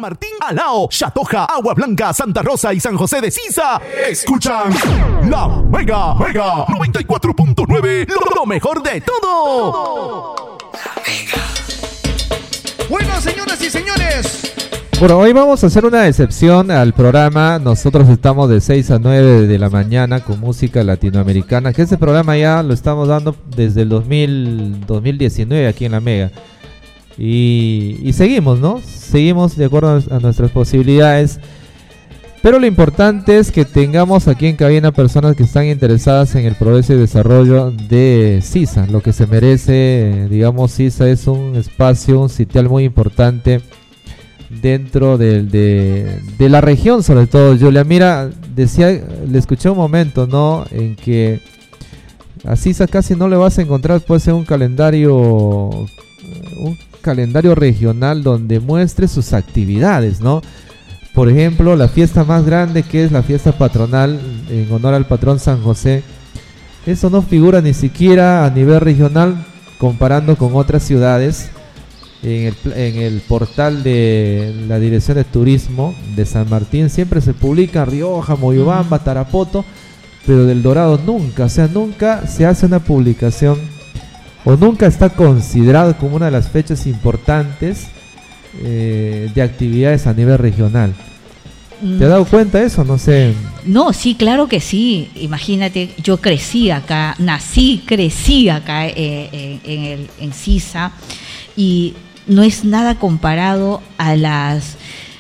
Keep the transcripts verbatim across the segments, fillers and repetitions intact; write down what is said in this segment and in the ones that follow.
Martín, Alao, Chatoja, Agua Blanca, Santa Rosa y San José de Sisa escuchan La Mega, Mega noventa y cuatro punto nueve, lo mejor de todo. La Mega. Bueno, señoras y señores, bueno, hoy vamos a hacer una excepción al programa. Nosotros estamos de seis a nueve de la mañana con música latinoamericana, que ese programa ya lo estamos dando desde el dos mil, dos mil diecinueve aquí en La Mega. Y, y seguimos, ¿no? Seguimos de acuerdo a nuestras posibilidades. Pero lo importante es que tengamos aquí en cabina personas que están interesadas en el progreso y desarrollo de Sisa, lo que se merece. Digamos, Sisa es un espacio, un sitial muy importante dentro de, de, de la región, sobre todo. Julia, mira, decía, le escuché un momento, ¿no? En que a Sisa casi no le vas a encontrar, puede ser un calendario, un calendario regional donde muestre sus actividades, ¿no? Por ejemplo, la fiesta más grande, que es la fiesta patronal en honor al patrón San José, eso no figura ni siquiera a nivel regional comparando con otras ciudades. En el, en el portal de la Dirección de Turismo de San Martín siempre se publica Rioja, Moyobamba, Tarapoto, pero del Dorado nunca, o sea, nunca se hace una publicación o nunca está considerado como una de las fechas importantes eh, de actividades a nivel regional. ¿Te has dado cuenta de eso? No sé. No, sí, claro que sí. Imagínate, yo crecí acá, nací, crecí acá eh, eh, en, el, en Sisa, y no es nada comparado a las,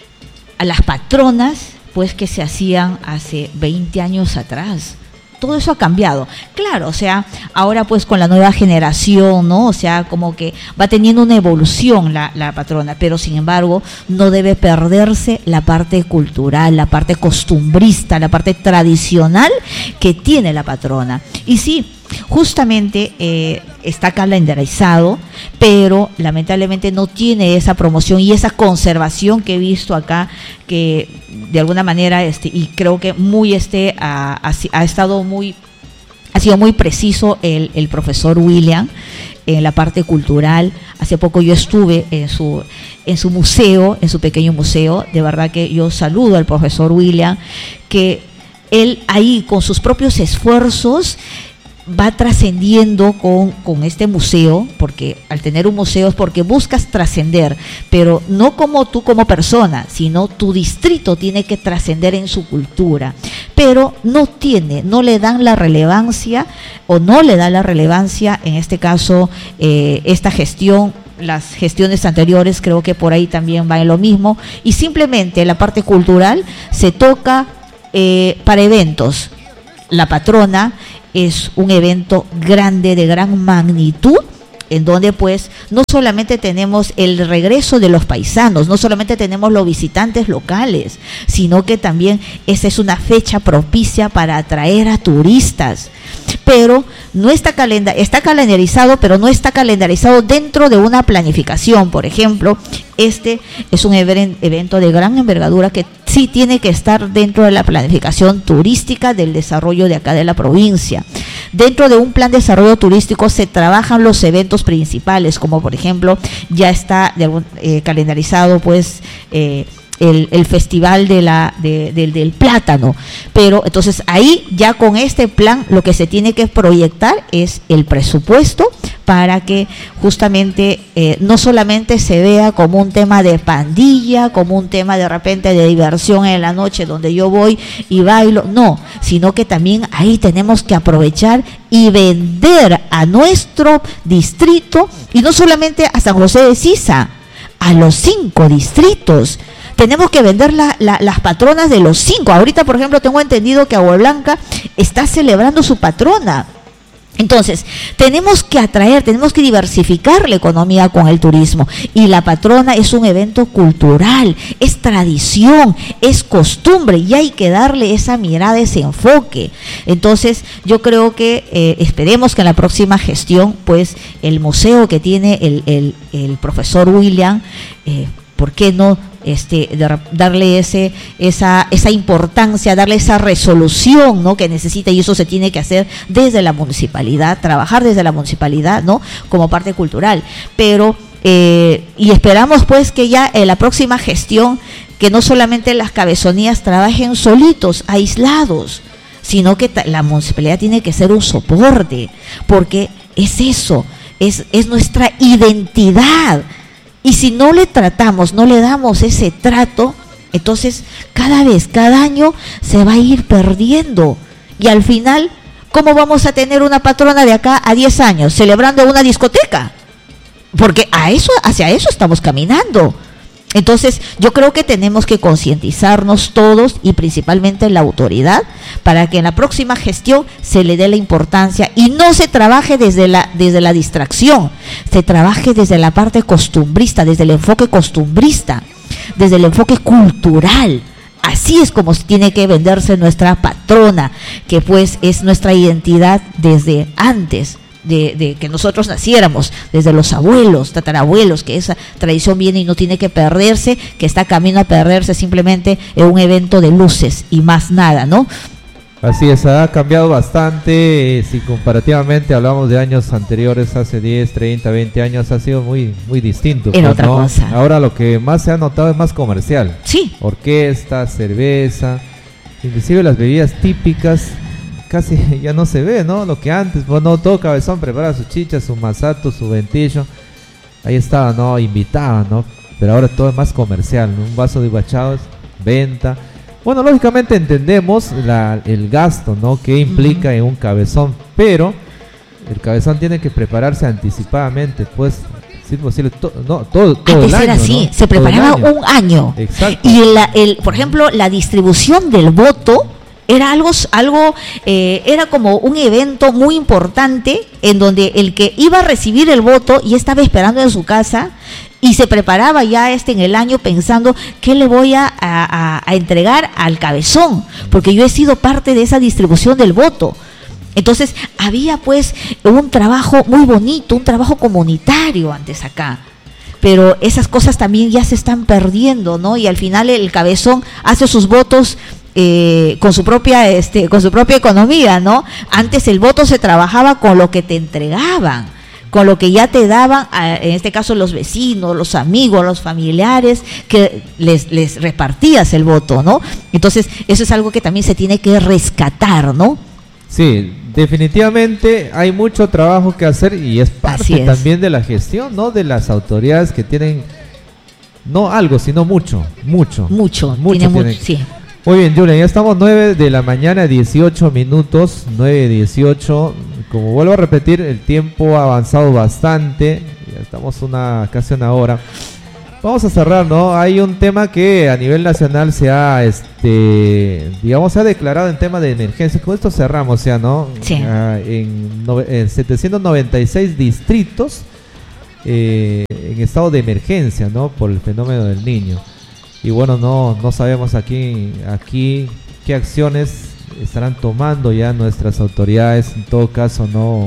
a las patronas pues que se hacían hace veinte años atrás. Todo eso ha cambiado. Claro, o sea, ahora pues con la nueva generación, ¿no? O sea, como que va teniendo una evolución la, la patrona, pero sin embargo no debe perderse la parte cultural, la parte costumbrista, la parte tradicional que tiene la patrona. Y sí, justamente eh, está calendarizado, pero lamentablemente no tiene esa promoción y esa conservación que he visto acá, que de alguna manera este y creo que muy este ha, ha, ha estado muy ha sido muy preciso el, el profesor William en la parte cultural. Hace poco yo estuve en su en su museo, en su pequeño museo. De verdad que yo saludo al profesor William, que él ahí con sus propios esfuerzos va trascendiendo con, con este museo, porque al tener un museo es porque buscas trascender, pero no como tú como persona, sino tu distrito tiene que trascender en su cultura, pero no tiene, no le dan la relevancia, o no le da la relevancia, en este caso, eh, esta gestión. Las gestiones anteriores creo que por ahí también va en lo mismo, y simplemente la parte cultural se toca eh, para eventos. La patrona es un evento grande, de gran magnitud, en donde pues no solamente tenemos el regreso de los paisanos, no solamente tenemos los visitantes locales, sino que también esa es una fecha propicia para atraer a turistas. Pero no está calenda, está calendarizado, pero no está calendarizado dentro de una planificación. Por ejemplo, este es un evento de gran envergadura que sí tiene que estar dentro de la planificación turística del desarrollo de acá de la provincia. Dentro de un plan de desarrollo turístico se trabajan los eventos principales, como por ejemplo ya está de algún, eh, calendarizado pues eh, El, el festival de la de, de, del plátano, pero entonces ahí ya con este plan lo que se tiene que proyectar es el presupuesto para que justamente eh, no solamente se vea como un tema de pandilla, como un tema de repente de diversión en la noche donde yo voy y bailo, no, sino que también ahí tenemos que aprovechar y vender a nuestro distrito, y no solamente a San José de Sisa, a los cinco distritos. Tenemos que vender la, la, las patronas de los cinco. Ahorita, por ejemplo, tengo entendido que Agua Blanca está celebrando su patrona. Entonces, tenemos que atraer, tenemos que diversificar la economía con el turismo. Y la patrona es un evento cultural, es tradición, es costumbre, y hay que darle esa mirada, ese enfoque. Entonces, yo creo que eh, esperemos que en la próxima gestión, pues, el museo que tiene el, el, el profesor William, eh, ¿por qué no este de, darle ese esa esa importancia, darle esa resolución, ¿no?, que necesita? Y eso se tiene que hacer desde la municipalidad, trabajar desde la municipalidad, ¿no?, como parte cultural. Pero eh, y esperamos pues que ya en la próxima gestión que no solamente las cabezonías trabajen solitos, aislados, sino que la municipalidad tiene que ser un soporte, porque es eso, es, es nuestra identidad. Y si no le tratamos, no le damos ese trato, entonces cada vez, cada año se va a ir perdiendo. Y al final, ¿cómo vamos a tener una patrona de acá a diez años celebrando una discoteca? Porque a eso, hacia eso estamos caminando. Entonces, yo creo que tenemos que concientizarnos todos y principalmente la autoridad para que en la próxima gestión se le dé la importancia y no se trabaje desde la, desde la distracción, se trabaje desde la parte costumbrista, desde el enfoque costumbrista, desde el enfoque cultural. Así es como tiene que venderse nuestra patrona, que pues es nuestra identidad desde antes de, de que nosotros naciéramos, desde los abuelos, tatarabuelos, que esa tradición viene y no tiene que perderse, que está camino a perderse simplemente en un evento de luces y más nada, ¿no? Así es, ha cambiado bastante, eh, si comparativamente hablamos de años anteriores, hace diez, treinta, veinte años, ha sido muy muy distinto. Era pues, otra ¿no? cosa. Ahora lo que más se ha notado es más comercial. Sí. Orquesta, cerveza, inclusive las bebidas típicas, casi ya no se ve, ¿no? Lo que antes, bueno, todo cabezón prepara su chicha, su masato, su ventillo, ahí estaba, ¿no? Invitaba, ¿no? Pero ahora todo es más comercial, ¿no? Un vaso de guachados, venta. Bueno, lógicamente entendemos la, el gasto, ¿no? Que implica uh-huh. en un cabezón, pero el cabezón tiene que prepararse anticipadamente, pues, si es posible, to, no, todo, todo Antes el año, era así, ¿no? se preparaba año. un año. Exacto. Y el, el, por ejemplo, la distribución del voto era algo, algo eh, era como un evento muy importante en donde el que iba a recibir el voto ya estaba esperando en su casa y se preparaba ya este en el año pensando qué le voy a, a, a entregar al cabezón, porque yo he sido parte de esa distribución del voto. Entonces había pues un trabajo muy bonito, un trabajo comunitario antes acá. Pero esas cosas también ya se están perdiendo, ¿no? Y al final el cabezón hace sus votos eh, con su propia este con su propia economía, ¿no? Antes el voto se trabajaba con lo que te entregaban, con lo que ya te daban, en este caso los vecinos, los amigos, los familiares, que les, les repartías el voto, ¿no? Entonces, eso es algo que también se tiene que rescatar, ¿no? Sí, definitivamente hay mucho trabajo que hacer y es parte es. también de la gestión, ¿no? De las autoridades que tienen, no algo, sino mucho, mucho. Mucho, mucho tiene tienen. mucho, sí. Muy bien, Julia, ya estamos nueve de la mañana, dieciocho minutos, nueve dieciocho. Como vuelvo a repetir, el tiempo ha avanzado bastante, ya estamos una casi una hora. Vamos a cerrar, ¿no? Hay un tema que a nivel nacional se ha, este, digamos, se ha declarado en tema de emergencia. Con esto cerramos ya, ¿no? Sí. Ah, en, no, en setecientos noventa y seis distritos eh, en estado de emergencia, ¿no? Por el fenómeno del Niño. Y bueno, no, no sabemos aquí, aquí qué acciones estarán tomando ya nuestras autoridades. En todo caso, ¿no?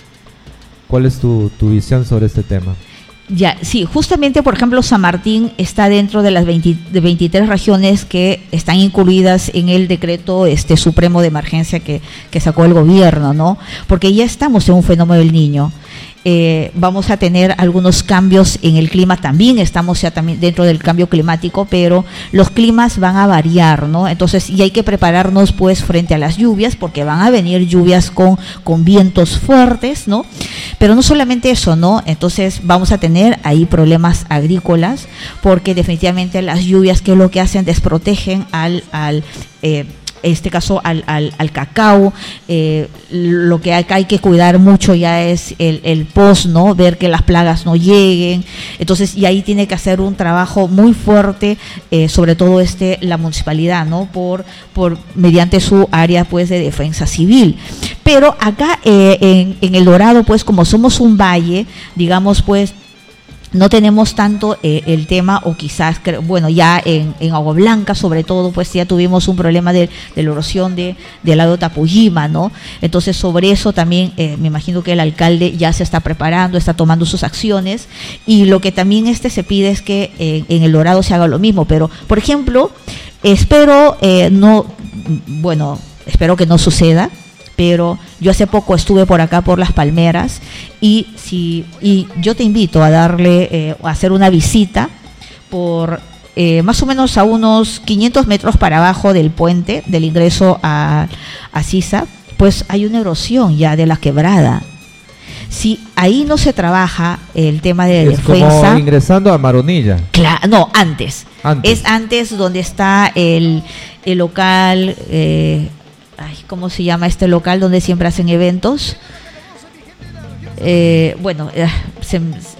¿Cuál es tu, tu visión sobre este tema? Ya, sí, justamente, por ejemplo, San Martín está dentro de las veinte, de veintitrés regiones que están incluidas en el decreto este supremo de emergencia que, que sacó el gobierno, ¿no? Porque ya estamos en un fenómeno del Niño. Eh, vamos a tener algunos cambios en el clima también, estamos ya también dentro del cambio climático, pero los climas van a variar, ¿no? Entonces, y hay que prepararnos pues frente a las lluvias, porque van a venir lluvias con, con vientos fuertes, ¿no? Pero no solamente eso, ¿no? Entonces vamos a tener ahí problemas agrícolas, porque definitivamente las lluvias, que es lo que hacen, desprotegen al, al eh, en este caso al, al, al cacao. Eh, lo que hay, hay que cuidar mucho ya es el, el post, ¿no? Ver que las plagas no lleguen. Entonces, y ahí tiene que hacer un trabajo muy fuerte, eh, sobre todo este la municipalidad, ¿no? Por, por mediante su área pues de defensa civil. Pero acá eh, en, en El Dorado, pues como somos un valle, digamos pues, no tenemos tanto eh, el tema, o quizás, bueno, ya en, en Agua Blanca, sobre todo, pues ya tuvimos un problema de, de la erosión de, del lago Tapuyima, ¿no? Entonces, sobre eso también eh, me imagino que el alcalde ya se está preparando, está tomando sus acciones, y lo que también este se pide es que eh, en El Dorado se haga lo mismo. Pero, por ejemplo, espero eh, no, bueno, espero que no suceda, pero yo hace poco estuve por acá por Las Palmeras y si y yo te invito a darle eh, a hacer una visita por eh, más o menos a unos quinientos metros para abajo del puente, del ingreso a, a Sisa, pues hay una erosión ya de la quebrada. Si ahí no se trabaja el tema de es defensa... como ingresando a Maronilla. Claro, no, antes. Antes. Es antes donde está el, el local, eh, ay, ¿cómo se llama este local donde siempre hacen eventos? Eh, bueno, eh, se,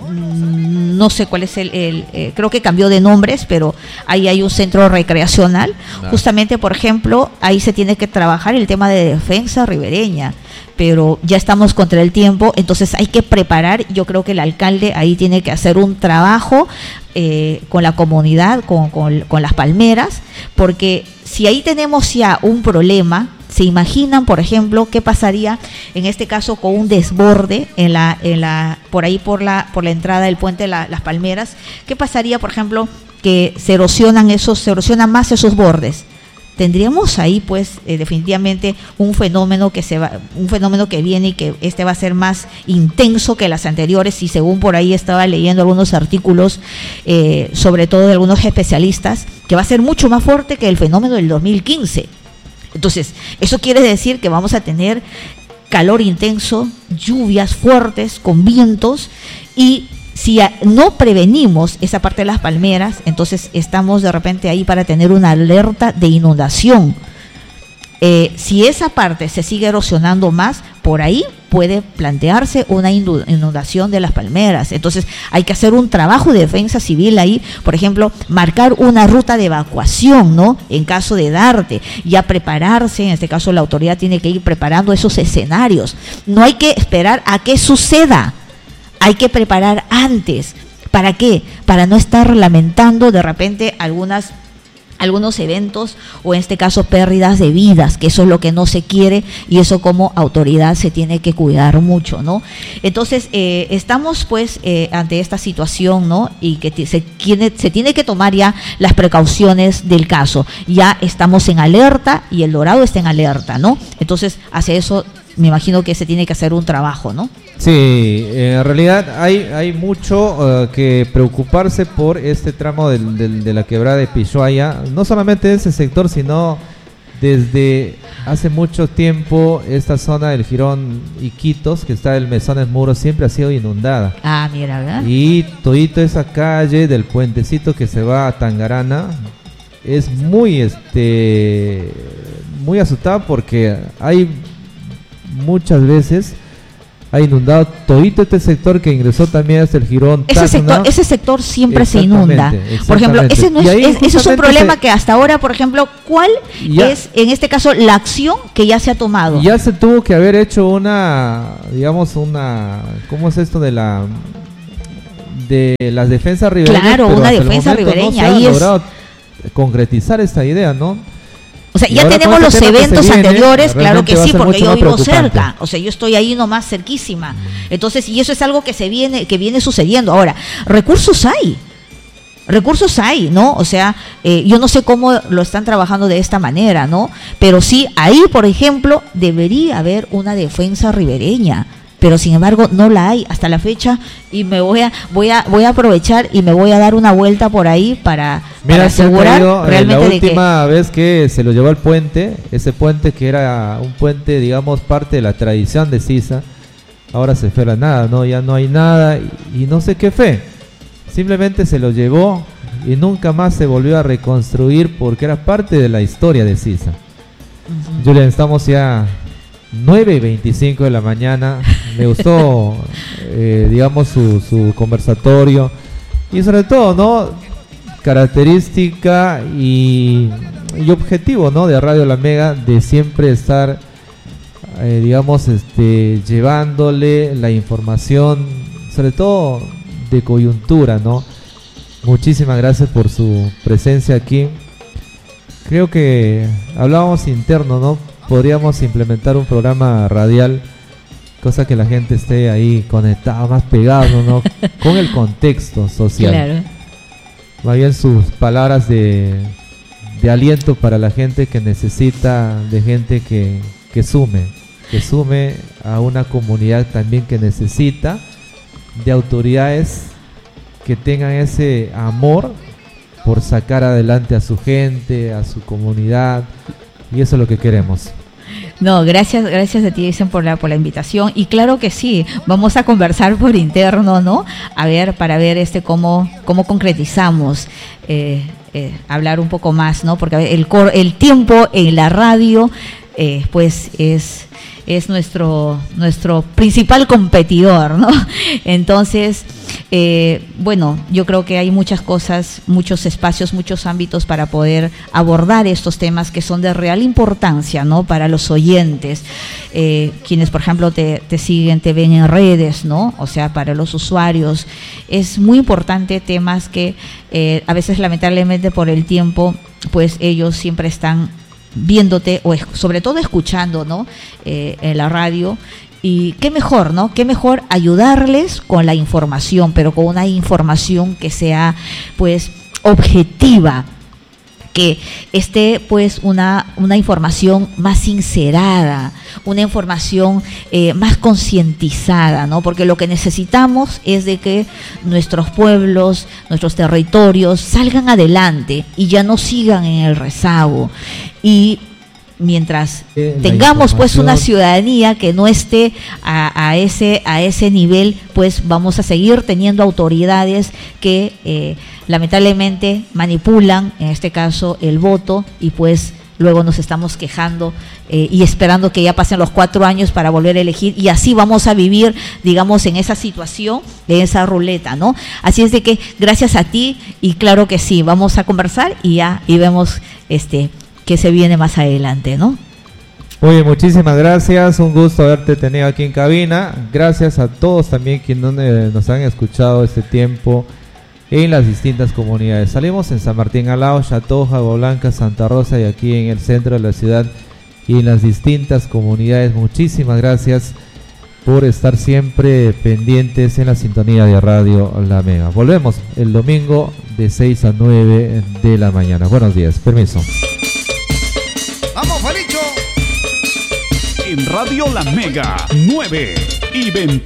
no sé cuál es el, el eh, creo que cambió de nombres, pero ahí hay un centro recreacional. No. Justamente, por ejemplo, ahí se tiene que trabajar el tema de defensa ribereña, pero ya estamos contra el tiempo, entonces hay que preparar. Yo creo que el alcalde ahí tiene que hacer un trabajo eh, con la comunidad, con, con, con las palmeras, porque si ahí tenemos ya un problema, ¿se imaginan, por ejemplo, qué pasaría en este caso con un desborde en la, en la, por ahí por la, por la entrada del puente de la, Las Palmeras? ¿Qué pasaría, por ejemplo, que se erosionan esos, se erosionan más esos bordes? Tendríamos ahí, pues, eh, definitivamente un fenómeno que se va, un fenómeno que viene y que este va a ser más intenso que las anteriores. Y según por ahí estaba leyendo algunos artículos, eh, sobre todo de algunos especialistas, que va a ser mucho más fuerte que el fenómeno del dos mil quince. Entonces, eso quiere decir que vamos a tener calor intenso, lluvias fuertes con vientos, y si no prevenimos esa parte de las palmeras, entonces estamos de repente ahí para tener una alerta de inundación. Eh, si esa parte se sigue erosionando más, por ahí puede plantearse una inundación de las palmeras. Entonces hay que hacer un trabajo de defensa civil ahí, por ejemplo, marcar una ruta de evacuación, ¿no? En caso de darte, ya prepararse, en este caso la autoridad tiene que ir preparando esos escenarios. No hay que esperar a que suceda, hay que preparar antes. ¿Para qué? Para no estar lamentando de repente algunas algunos eventos, o en este caso pérdidas de vidas, que eso es lo que no se quiere, y eso como autoridad se tiene que cuidar mucho, ¿no? Entonces, eh, estamos pues eh, ante esta situación, ¿no? Y que t- se, tiene, se tiene que tomar ya las precauciones del caso. Ya estamos en alerta y El Dorado está en alerta, ¿no? Entonces, hacia eso me imagino que se tiene que hacer un trabajo, ¿no? Sí, en realidad hay hay mucho uh, que preocuparse por este tramo del, del, de la quebrada de Pishuaya, no solamente de ese sector, sino desde hace mucho tiempo esta zona del Jirón Iquitos, que está el Mesones Muros, siempre ha sido inundada. Ah, mira, ¿verdad? Y todito esa calle del puentecito que se va a Tangarana es muy, este, muy asustada, porque hay muchas veces ha inundado todito este sector que ingresó también hasta el Jirón ese sector, ese sector siempre se inunda. Por ejemplo, ese no es, es, ese es un problema se, que hasta ahora, por ejemplo, ¿cuál ya, es en este caso la acción que ya se ha tomado? Ya se tuvo que haber hecho una, digamos, una, ¿cómo es esto de la de las defensas ribereñas? Claro, una defensa ribereña. No ahí se ha es logrado concretizar esta idea, ¿no? O sea, y ya tenemos los este eventos viene, anteriores, claro que sí, porque yo vivo preocupante. cerca, o sea, yo estoy ahí nomás cerquísima. Entonces, y eso es algo que se viene, que viene sucediendo. Ahora, recursos hay, recursos hay, ¿no? O sea, eh, yo no sé cómo lo están trabajando de esta manera, ¿no? Pero sí, ahí, por ejemplo, debería haber una defensa ribereña. Pero sin embargo no la hay hasta la fecha, y me voy a voy a voy a aprovechar y me voy a dar una vuelta por ahí para, Mira, para asegurar caído, realmente la de que última vez que se lo llevó al puente, ese puente que era un puente, digamos, parte de la tradición de Sisa, ahora se fue a la nada, no, ya no hay nada, y, y no sé qué fue, simplemente se lo llevó y nunca más se volvió a reconstruir, porque era parte de la historia de Sisa. Uh-huh. Julián, estamos ya nueve y veinticinco de la mañana. Me gustó, eh, digamos, su, su conversatorio, y sobre todo, ¿no?, característica y, y objetivo, ¿no?, de Radio La Mega, de siempre estar, eh, digamos, este, llevándole la información, sobre todo de coyuntura, ¿no? Muchísimas gracias por su presencia aquí. Creo que hablábamos interno, ¿no? Podríamos implementar un programa radial, cosa que la gente esté ahí conectada, más pegado, ¿no? Con el contexto social. Claro. Más bien sus palabras de, de aliento para la gente que necesita de gente que, que sume, que sume a una comunidad también que necesita de autoridades que tengan ese amor por sacar adelante a su gente, a su comunidad, y eso es lo que queremos. No, gracias, gracias a ti, dicen, por la por la invitación. Y claro que sí, vamos a conversar por interno, ¿no? A ver, para ver este cómo, cómo concretizamos, eh, eh, hablar un poco más, ¿no? Porque el cor, el tiempo en la radio, eh, pues es es nuestro nuestro principal competidor, ¿no? Entonces, eh, bueno, yo creo que hay muchas cosas, muchos espacios, muchos ámbitos para poder abordar estos temas que son de real importancia, ¿no? Para los oyentes, eh, quienes, por ejemplo, te, te siguen, te ven en redes, ¿no? O sea, para los usuarios. Es muy importante temas que eh, a veces, lamentablemente, por el tiempo, pues ellos siempre están viéndote o es, sobre todo escuchando, ¿no? Eh, en la radio. Y qué mejor, ¿no? Qué mejor ayudarles con la información, pero con una información que sea, pues, objetiva, que esté, pues, una, una información más sincerada, una información eh, más concientizada, ¿no? Porque lo que necesitamos es de que nuestros pueblos, nuestros territorios salgan adelante y ya no sigan en el rezago. Y mientras eh, tengamos pues una ciudadanía que no esté a, a ese a ese nivel, pues vamos a seguir teniendo autoridades que eh, lamentablemente manipulan, en este caso, el voto, y pues luego nos estamos quejando eh, y esperando que ya pasen los cuatro años para volver a elegir, y así vamos a vivir, digamos, en esa situación, en esa ruleta, ¿no? Así es de que gracias a ti, y claro que sí, vamos a conversar y ya y vemos este que se viene más adelante, ¿no? Oye, muchísimas gracias, un gusto haberte tenido aquí en cabina. Gracias a todos también quienes nos han escuchado este tiempo en las distintas comunidades. Salimos en San Martín Alao, Chatoja, Agua Blanca, Santa Rosa, y aquí en el centro de la ciudad y en las distintas comunidades. Muchísimas gracias por estar siempre pendientes en la sintonía de Radio La Mega. Volvemos el domingo de seis a nueve de la mañana. Buenos días, permiso. ¡Vamos, Falicho! En Radio La Mega, nueve y veinte.